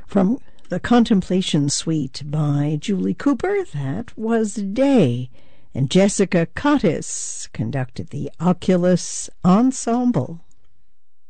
From the Contemplation Suite by Julie Cooper, that was Day, and Jessica Cottis conducted the Oculus Ensemble.